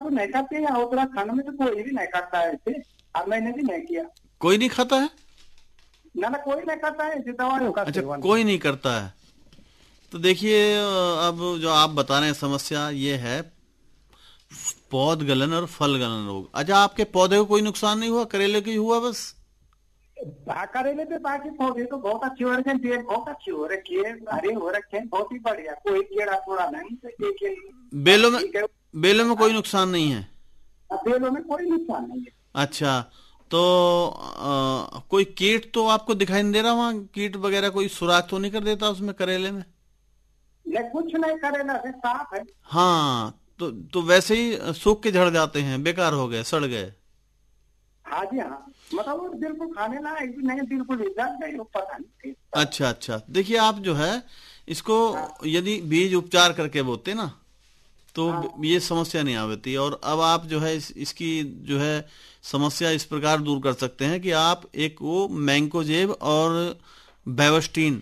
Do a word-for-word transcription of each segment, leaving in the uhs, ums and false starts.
आपको नहीं करते हैं, उत्तराखंड में तो कोई भी नहीं करता है ऐसे, और मैंने भी नहीं किया। कोई नहीं खाता है? ना ना कोई नहीं करता है ऐसी दवाइयों का अच्छा, सेवन। कोई नहीं करता है। तो देखिए, अब जो आप बता रहे हैं समस्या ये है पौध गलन और फल गलन रोग। अच्छा, आपके पौधे को कोई नुकसान नहीं हुआ, करेले को ही हुआ बस? करेले पे बाकी पौधे तो बहुत अच्छे हो रखे हैं, पेड़ बहुत अच्छे हो रखे हैं, हरे हो रखे हैं, बहुत ही बढ़िया, कोई कीड़ा थोड़ा नहीं से एक एक- बेलों में, ठीक है। बेलों में कोई नुकसान नहीं है? बेलों में कोई नुकसान नहीं है। अच्छा, तो आ, कोई कीट तो आपको दिखाई नहीं दे रहा वहाँ? कीट वगैरह कोई सुराख तो नहीं कर देता उसमें, करेले में? ये कुछ नहीं, करेला से साफ है। हाँ, तो तो वैसे ही सूख के झड़ जाते हैं, बेकार हो गए, सड़ गए। हाँ जी हाँ, मतलब वो बिल्कुल खाने लायक भी नहीं, बिल्कुल इज्जत नहीं, वो पता नहीं। अच्छा अच्छा, देखिए आप जो है इसको यदि बीज उपचार करके बोते ना तो ये समस्या नहीं आती। और अब आप जो है इस, इसकी जो है समस्या इस प्रकार दूर कर सकते हैं कि आप एक वो मैंकोजेब और बेवस्टीन,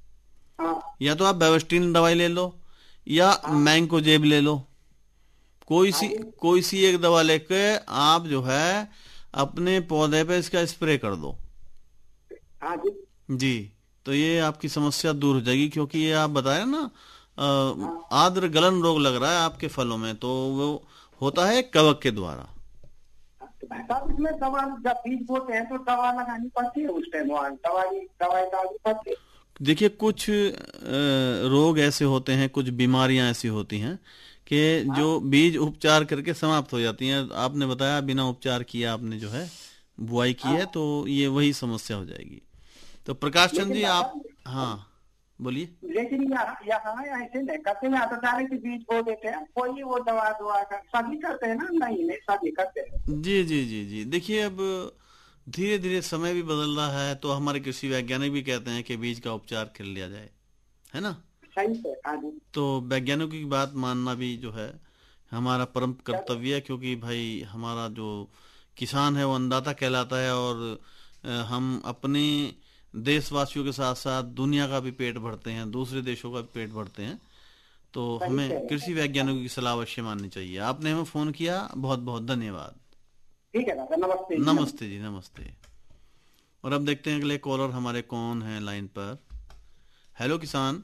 या तो आप बेवस्टीन दवाई ले लो या मैंकोजेब ले लो, कोई सी कोई सी एक दवा लेके आप जो है अपने पौधे पे इसका स्प्रे कर दो। हाँ जी जी, तो ये आपकी समस्या दूर हो जाएगी। क्योंकि ये आप बताए ना अ, आर्द्र गलन रोग लग रहा है आपके फलों में, तो वो होता है कवक के द्वारा। तो भाई साहब इसमें दवा, जब बीज बोते हैं तो दवा लगानी पड़ती है, उस टाइम दवाई दवाई डालनी पड़ती है। देखिए, कुछ अ, रोग ऐसे होते हैं, कुछ बीमारियां ऐसी होती हैं कि जो बीज उपचार करके समाप्त हो जाती हैं। आपने बताया बिना उपचार किए आपने जो है बुआई की है, तो ये वही समस्या हो जाएगी। तो प्रकाश चंद जी आप, हाँ बोलिए। लेकिन यहाँ यहाँ ऐसे नहीं करते हैं, तो डायरेक्ट बीज बो देते हैं, कोई वो दवा दवा कर सभी करते हैं ना? नहीं नहीं, सभी करते हैं। जी जी जी जी, देखिए अब धीरे धीरे समय भी बदल रहा है, तो हमारे कृषि वैज्ञानिक भी कहते हैं कि बीज का उपचार कर लिया जाए, है ना? सही है। हाँ जी, तो वैज्ञानिकों की बात मानना भी जो है हमारा परम कर्तव्य है, क्योंकि भाई हमारा जो किसान है वो अन्नदाता कहलाता है, और अ, हम अपने देशवासियों के साथ साथ दुनिया का भी पेट भरते हैं, दूसरे देशों का भी पेट भरते हैं। तो हमें कृषि वैज्ञानिकों की सलाह अवश्य माननी चाहिए। आपने हमें फोन किया, बहुत बहुत धन्यवाद। ठीक है दादा, नमस्ते। नमस्ते जी, नमस्ते। और अब देखते हैं अगले कॉलर हमारे कौन है लाइन पर। हेलो किसान,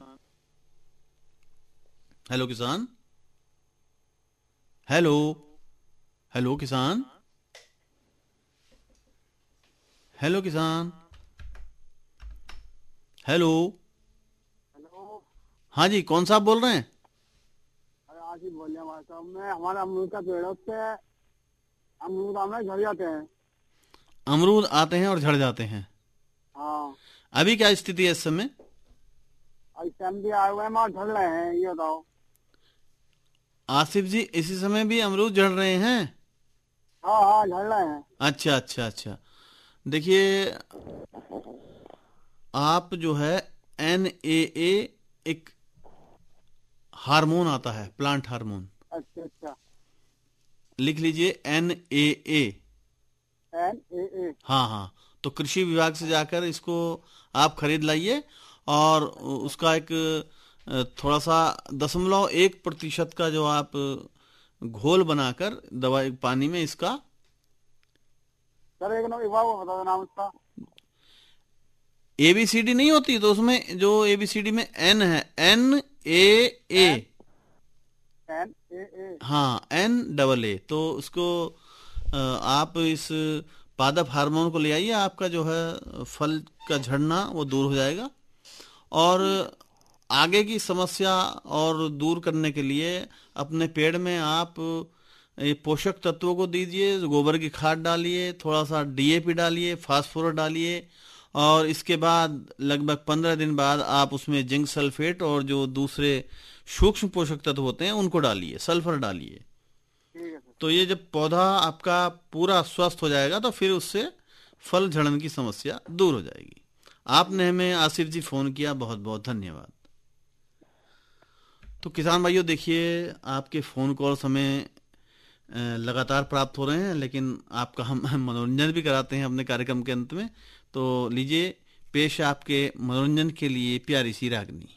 हेलो किसान, हेलो हेलो किसान, हेलो किसान, हेलो। हेलो, हाँ जी, कौन साहब बोल रहे हैं? अरे आज ही बोलिए हमारे साहब में, हमारा अमरूद का पेड़ है, उससे अमरूद आम झड़ जाते हैं। अमरूद आते हैं और झड़ जाते हैं? हाँ, अभी क्या स्थिति है इस समय? इस टाइम भी आए हुए हैं, वहाँ झड़ रहे हैं, ये बताओ। आसिफ जी, इसी समय भी अमरूद झड़ रहे हैं? हाँ हाँ, झड़ रहे हैं। अच्छा अच्छा अच्छा, देखिए आप जो है एन ए ए एक हार्मोन आता है, प्लांट हार्मोन, अच्छा अच्छा, लिख लीजिए N A A. N A ए। हाँ हाँ, तो कृषि विभाग से जाकर इसको आप खरीद लाइए, और उसका एक थोड़ा सा दशमलव एक प्रतिशत का जो आप घोल बनाकर दवाई पानी में इसका। सर एक नंबर विभाग बता दो नाम उसका। एबीसीडी नहीं होती, तो उसमें जो एबीसीडी में एन है, N A A, N A ए, हाँ एन डबल ए। तो उसको आप इस पादप हार्मोन को ले आइए, आपका जो है फल का झड़ना वो दूर हो जाएगा। और आगे की समस्या और दूर करने के लिए अपने पेड़ में आप ये पोषक तत्वों को दीजिए, गोबर की खाद डालिए, थोड़ा सा डीएपी डालिए, फास्फोरस डालिए, और इसके बाद लगभग पंद्रह दिन बाद आप उसमें जिंक सल्फेट और जो दूसरे सूक्ष्म पोषक तत्व होते हैं उनको डालिए, सल्फर डालिए। तो ये जब पौधा आपका पूरा स्वस्थ हो जाएगा तो फिर उससे फल झड़न की समस्या दूर हो जाएगी। आपने हमें आसिफ जी फोन किया, बहुत बहुत धन्यवाद। तो किसान भाइयों, देखिए आपके फोन कॉल्स हमें लगातार प्राप्त हो रहे हैं, लेकिन आपका हम मनोरंजन भी कराते हैं अपने कार्यक्रम के अंत में। तो लीजिए पेश आपके मनोरंजन के लिए प्यारी सी रागनी।